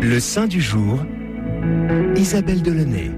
Le saint du jour, Isabelle Delaunay.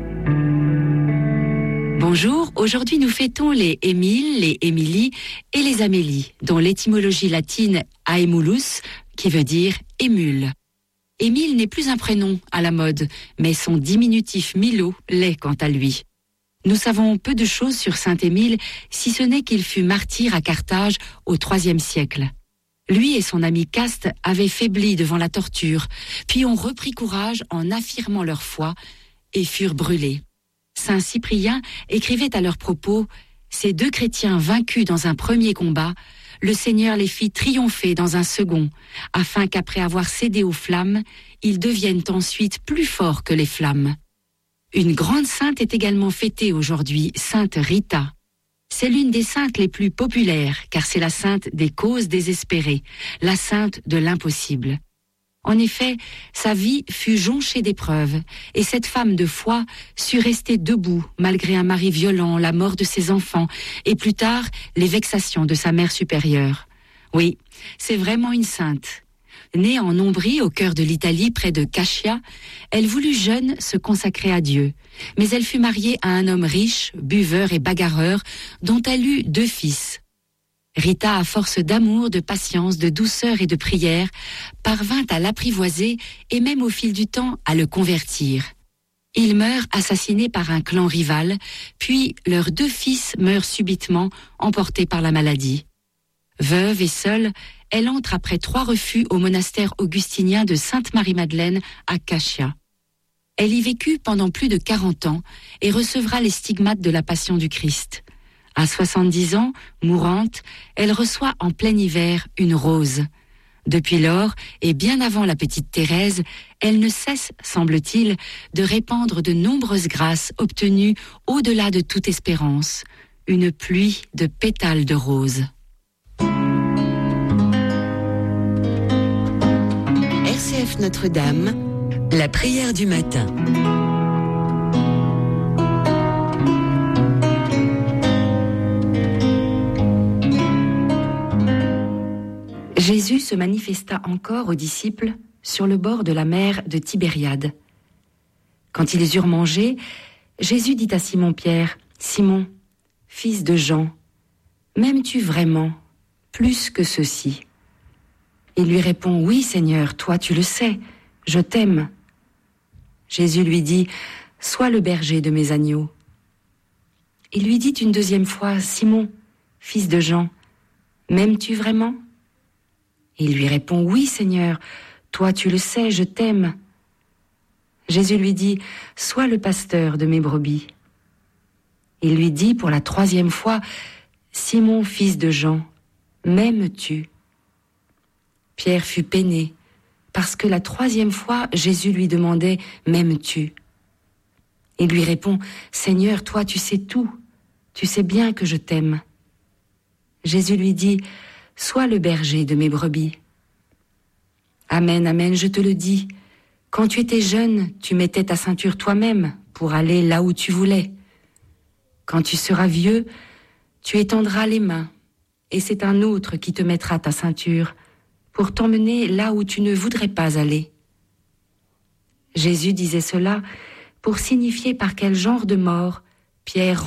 Bonjour, aujourd'hui nous fêtons les Émile, les Émilie et les Amélie, dont l'étymologie latine Aemulus, qui veut dire émule. Émile n'est plus un prénom à la mode, mais son diminutif Milo l'est quant à lui. Nous savons peu de choses sur saint Émile, si ce n'est qu'il fut martyr à Carthage au IIIe siècle. Lui et son ami Caste avaient faibli devant la torture, puis ont repris courage en affirmant leur foi et furent brûlés. Saint Cyprien écrivait à leur propos « Ces deux chrétiens vaincus dans un premier combat, le Seigneur les fit triompher dans un second, afin qu'après avoir cédé aux flammes, ils deviennent ensuite plus forts que les flammes. » Une grande sainte est également fêtée aujourd'hui, sainte Rita. C'est l'une des saintes les plus populaires, car c'est la sainte des causes désespérées, la sainte de l'impossible. En effet, sa vie fut jonchée d'épreuves, et cette femme de foi sut rester debout malgré un mari violent, la mort de ses enfants, et plus tard, les vexations de sa mère supérieure. Oui, c'est vraiment une sainte. Née en Ombrie, au cœur de l'Italie, près de Cascia, elle voulut jeune se consacrer à Dieu. Mais elle fut mariée à un homme riche, buveur et bagarreur, dont elle eut 2 fils. Rita, à force d'amour, de patience, de douceur et de prière, parvint à l'apprivoiser et même au fil du temps à le convertir. Il meurt assassiné par un clan rival, puis leurs 2 fils meurent subitement, emportés par la maladie. Veuve et seule, elle entre après 3 refus au monastère augustinien de Sainte-Marie-Madeleine à Cascia. Elle y vécut pendant plus de 40 ans et recevra les stigmates de la Passion du Christ. À 70 ans, mourante, elle reçoit en plein hiver une rose. Depuis lors, et bien avant la petite Thérèse, elle ne cesse, semble-t-il, de répandre de nombreuses grâces obtenues au-delà de toute espérance. Une pluie de pétales de roses. RCF Notre-Dame, la prière du matin. Jésus se manifesta encore aux disciples sur le bord de la mer de Tibériade. Quand ils eurent mangé, Jésus dit à Simon-Pierre, « Simon, fils de Jean, m'aimes-tu vraiment plus que ceux-ci » Il lui répond, « Oui, Seigneur, toi tu le sais, je t'aime. » Jésus lui dit, « Sois le berger de mes agneaux. » Il lui dit une 2e fois, « Simon, fils de Jean, m'aimes-tu vraiment » Il lui répond, « Oui, Seigneur, toi tu le sais, je t'aime. » Jésus lui dit, « Sois le pasteur de mes brebis. » Il lui dit pour la 3e fois, « Simon, fils de Jean, m'aimes-tu » Pierre fut peiné, parce que la 3e fois, Jésus lui demandait, « M'aimes-tu » Il lui répond, « Seigneur, toi tu sais tout, tu sais bien que je t'aime. » Jésus lui dit, « Sois le berger de mes brebis. » Amen, amen, je te le dis, quand tu étais jeune, tu mettais ta ceinture toi-même pour aller là où tu voulais. Quand tu seras vieux, tu étendras les mains, et c'est un autre qui te mettra ta ceinture pour t'emmener là où tu ne voudrais pas aller. Jésus disait cela pour signifier par quel genre de mort Pierre